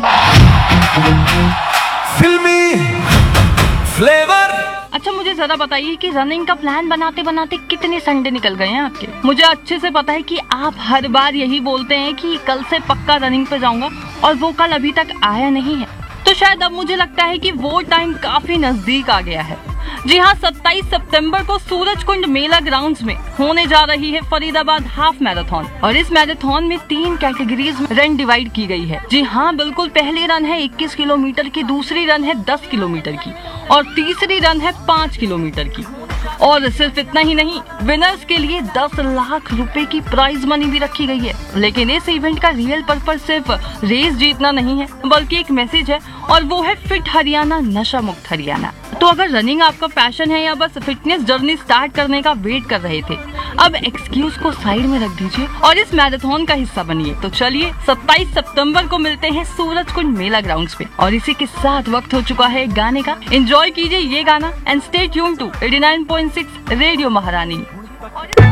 फिल्मी फ्लेवर। अच्छा मुझे जरा बताइए कि रनिंग का प्लान बनाते बनाते कितने संडे निकल गए हैं आपके। मुझे अच्छे से पता है कि आप हर बार यही बोलते हैं कि कल से पक्का रनिंग पे जाऊंगा, और वो कल अभी तक आया नहीं है। तो शायद अब मुझे लगता है कि वो टाइम काफी नजदीक आ गया है। जी हाँ, 27 सितंबर को सूरजकुंड मेला ग्राउंड्स में होने जा रही है फरीदाबाद हाफ मैराथन, और इस मैराथन में 3 कैटेगरीज में रन डिवाइड की गई है। जी हाँ बिल्कुल, पहली रन है 21 किलोमीटर की, दूसरी रन है 10 किलोमीटर की, और तीसरी रन है 5 किलोमीटर की। और सिर्फ इतना ही नहीं, विनर्स के लिए 10 लाख रुपए की प्राइज मनी भी रखी गई है। लेकिन इस इवेंट का रियल पर्पस सिर्फ रेस जीतना नहीं है, बल्कि एक मैसेज है, और वो है फिट हरियाणा, नशा मुक्त हरियाणा। तो अगर रनिंग आपका पैशन है या बस फिटनेस जर्नी स्टार्ट करने का वेट कर रहे थे, अब एक्सक्यूज को साइड में रख दीजिए और इस मैराथन का हिस्सा बनिए। तो चलिए 27 सितंबर को मिलते हैं सूरजकुंड मेला ग्राउंड्स पे। और इसी के साथ वक्त हो चुका है गाने का। एंजॉय कीजिए ये गाना and stay tune to 89.6 radio महारानी।